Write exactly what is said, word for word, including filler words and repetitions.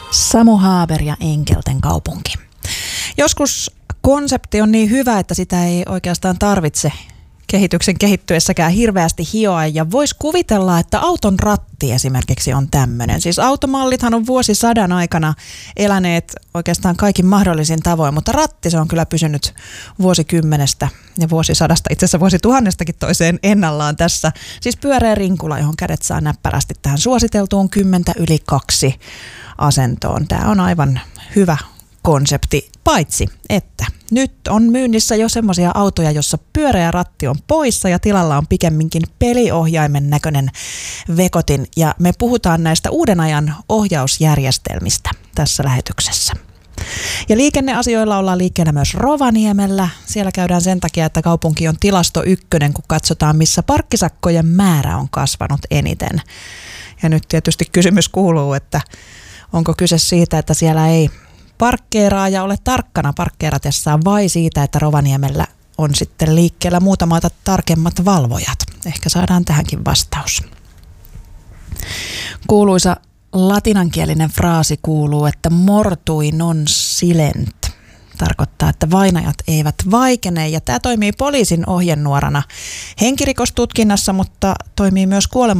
Samu Haber ja Enkelten kaupunki. Joskus konsepti on niin hyvä, että sitä ei oikeastaan tarvitse kehityksen kehittyessäkään hirveästi hioa, ja voisi kuvitella, että auton ratti esimerkiksi on tämmöinen. Siis automallithan on vuosisadan aikana eläneet oikeastaan kaikin mahdollisin tavoin, mutta ratti se on kyllä pysynyt vuosikymmenestä ja vuosisadasta, itse asiassa vuosituhannestakin toiseen ennallaan tässä. Siis pyöreä rinkula, johon kädet saa näppärästi tähän suositeltuun kymmentä yli kaksi asentoon. Tämä on aivan hyvä konsepti, paitsi että nyt on myynnissä jo semmoisia autoja, jossa pyöreä ratti on poissa ja tilalla on pikemminkin peliohjaimen näköinen vekotin, ja me puhutaan näistä uuden ajan ohjausjärjestelmistä tässä lähetyksessä. Ja liikenneasioilla ollaan liikkeellä myös Rovaniemellä. Siellä käydään sen takia, että kaupunki on tilasto ykkönen, kun katsotaan, missä parkkisakkojen määrä on kasvanut eniten. Ja nyt tietysti kysymys kuuluu, että onko kyse siitä, että siellä ei parkkeeraaja ole tarkkana parkkeeratessaan, vai siitä, että Rovaniemellä on sitten liikkeellä muutamat tarkemmat valvojat. Ehkä saadaan tähänkin vastaus. Kuuluisa latinankielinen fraasi kuuluu, että mortui non silent. Tarkoittaa, että vainajat eivät vaikene, ja tämä toimii poliisin ohjenuorana henkirikostutkinnassa, mutta toimii myös kuolema